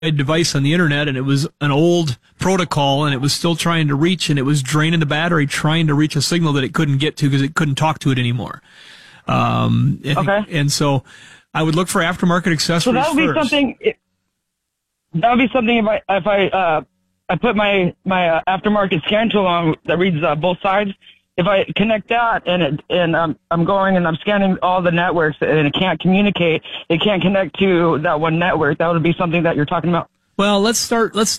device on the internet, and it was an old protocol, and it was still trying to reach, and it was draining the battery trying to reach a signal that it couldn't get to because it couldn't talk to it anymore. Okay. And so I would look for aftermarket accessories. So that would be first. something. That would be something if I put my aftermarket scan tool on that reads both sides. If I connect that and I'm going and I'm scanning all the networks and it can't communicate, it can't connect to that one network. That would be something that you're talking about. Well, let's start from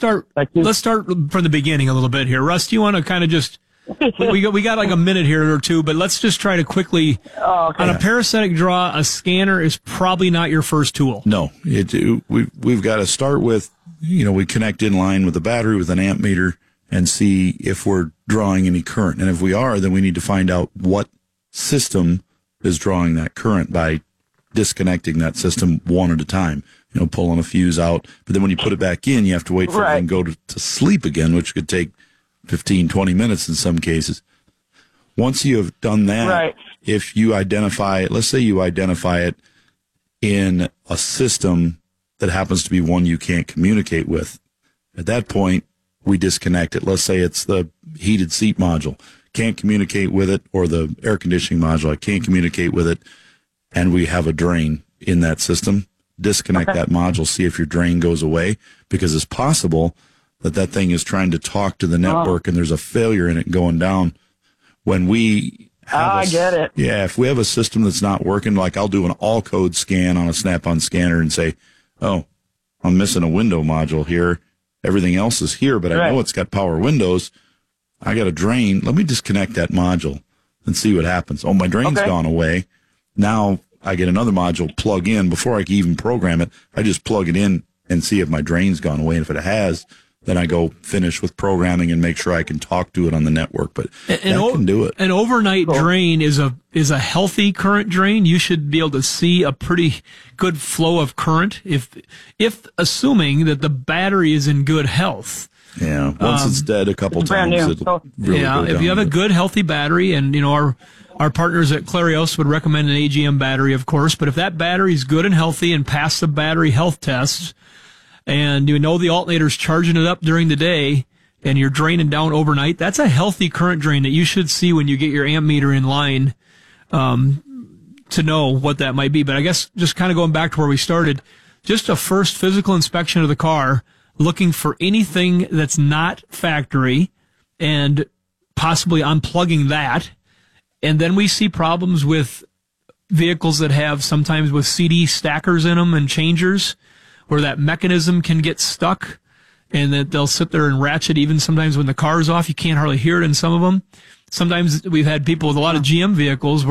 the beginning a little bit here. Russ, do you want to kind of just we got like a minute here or two, but let's just try to quickly on a parasitic draw. A scanner is probably not your first tool. No, we've got to start with, we connect in line with the battery with an amp meter and see if we're drawing any current. And if we are, then we need to find out what system is drawing that current by disconnecting that system one at a time, pulling a fuse out. But then when you put it back in, you have to wait for it to go to sleep again, which could take 15, 20 minutes in some cases. Once you have done that, if you identify it, let's say you identify it in a system that happens to be one you can't communicate with, at that point, we disconnect it. Let's say it's the heated seat module. Can't communicate with it, or the air conditioning module. I can't communicate with it, and we have a drain in that system. Disconnect that module, see if your drain goes away, because it's possible that thing is trying to talk to the network and there's a failure in it going down. When we have I get it. Yeah, if we have a system that's not working, like I'll do an all-code scan on a Snap-on scanner and say, oh, I'm missing a window module here. Everything else is here, but I know it's got power windows. I got a drain. Let me disconnect that module and see what happens. Oh, my drain's gone away. Now I get another module plug in. Before I can even program it, I just plug it in and see if my drain's gone away. And if it has, then I go finish with programming and make sure I can talk to it on the network. But that can do it. An overnight drain is a healthy current drain. You should be able to see a pretty good flow of current if assuming that the battery is in good health. Yeah, once it's dead a couple times, it'll really go if down. you have a good healthy battery, and our partners at Clarios would recommend an AGM battery, of course. But if that battery is good and healthy and passed the battery health tests, and the alternator's charging it up during the day, and you're draining down overnight, that's a healthy current drain that you should see when you get your amp meter in line to know what that might be. But I guess just kind of going back to where we started, just a first physical inspection of the car, looking for anything that's not factory and possibly unplugging that. And then we see problems with vehicles that have sometimes with CD stackers in them and changers, where that mechanism can get stuck and that they'll sit there and ratchet even sometimes when the car's off. You can't hardly hear it in some of them. Sometimes we've had people with a lot of GM vehicles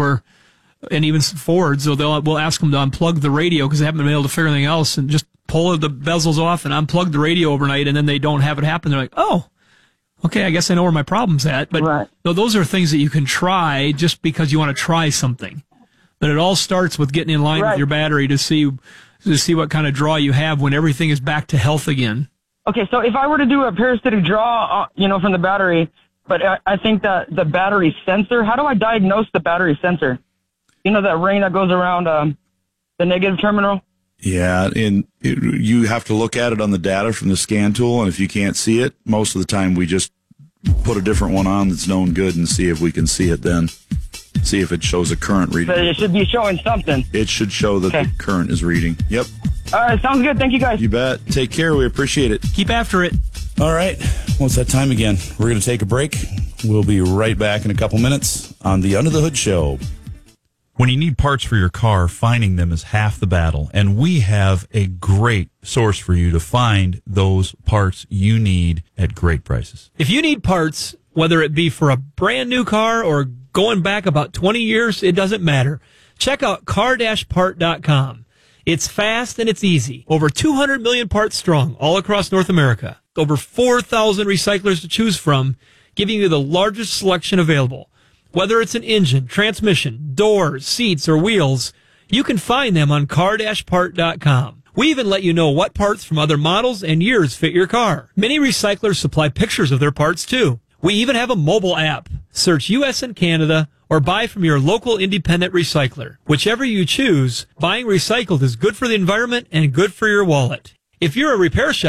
and even Fords, so we'll ask them to unplug the radio because they haven't been able to figure anything else, and just pull the bezels off and unplug the radio overnight, and then they don't have it happen. They're like, oh, okay, I guess I know where my problem's at. But those are things that you can try just because you want to try something. But it all starts with getting in line with your battery to see what kind of draw you have when everything is back to health again. Okay, so if I were to do a parasitic draw, from the battery, but I think that the battery sensor, how do I diagnose the battery sensor? That ring that goes around the negative terminal? Yeah, and you have to look at it on the data from the scan tool, and if you can't see it, most of the time we just put a different one on that's known good and see if we can see it then. See if it shows a current reading. But it should be showing something. It should show that the current is reading. Yep. All right, sounds good. Thank you, guys. You bet. Take care. We appreciate it. Keep after it. All right. What's that time again? We're going to take a break. We'll be right back in a couple minutes on the Under the Hood Show. When you need parts for your car, finding them is half the battle. And we have a great source for you to find those parts you need at great prices. If you need parts, whether it be for a brand new car or going back about 20 years, it doesn't matter. Check out car-part.com. It's fast and it's easy. Over 200 million parts strong all across North America. Over 4,000 recyclers to choose from, giving you the largest selection available. Whether it's an engine, transmission, doors, seats, or wheels, you can find them on car-part.com. We even let you know what parts from other models and years fit your car. Many recyclers supply pictures of their parts too. We even have a mobile app. Search U.S. and Canada or buy from your local independent recycler. Whichever you choose, buying recycled is good for the environment and good for your wallet. if you're a repair shop,